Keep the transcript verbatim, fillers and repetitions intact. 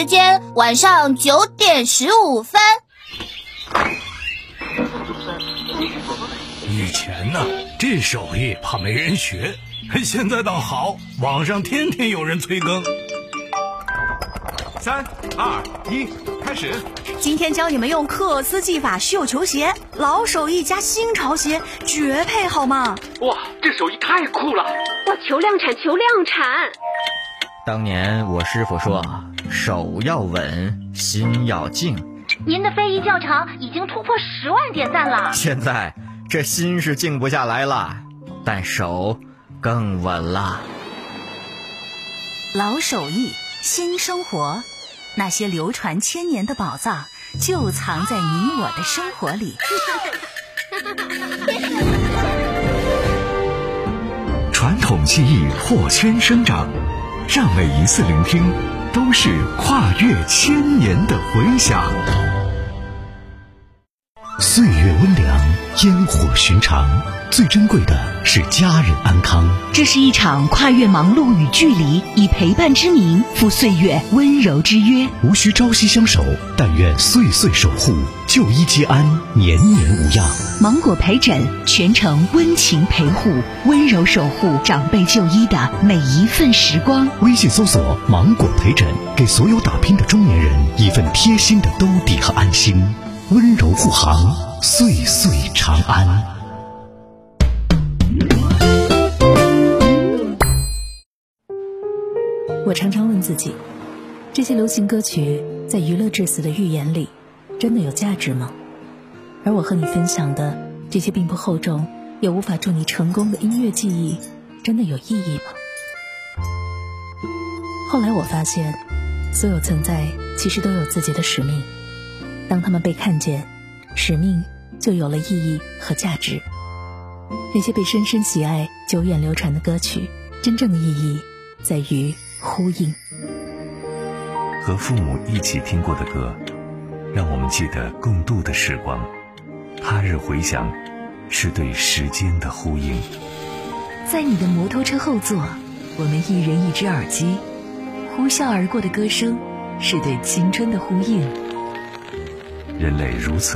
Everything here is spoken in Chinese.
时间晚上九点十五分。 以前呢，这手艺怕没人学，现在倒好，网上天天有人催更。 三二一，开始！ 今天教你们用克斯技法绣球鞋，老手艺加新潮鞋，绝配好吗？ 哇，这手艺太酷了！ 哇，求量产，求量产！ 当年我师傅说，手要稳，心要静。 您的非遗教程已经突破十万点赞了。 现在这心是静不下来了，但手更稳了。 老手艺，新生活，那些流传千年的宝藏就藏在你我的生活里。 传统技艺破圈生长，让每一次聆听都是跨越千年的回响。岁月温凉，烟火寻常，最珍贵的是家人安康。 这是一场跨越忙碌与距离，以陪伴之名赴岁月温柔之约。 无需朝夕相守，但愿岁岁守护，就医皆安，年年无恙。 芒果陪诊，全程温情陪护，温柔守护长辈就医的每一份时光。 微信搜索芒果陪诊，给所有打拼的中年人一份贴心的兜底和安心。温柔护航，岁岁长安。 我常常问自己，这些流行歌曲在娱乐至死的预言里真的有价值吗？而我和你分享的这些并不厚重也无法助你成功的音乐记忆，真的有意义吗？后来我发现，所有存在其实都有自己的使命，当他们被看见，使命就有了意义和价值。那些被深深喜爱、久远流传的歌曲，真正的意义在于呼应。 和父母一起听过的歌，让我们记得共度的时光。他日回响，是对时间的呼应。 在你的摩托车后座，我们一人一只耳机，呼啸而过的歌声，是对青春的呼应。 人类如此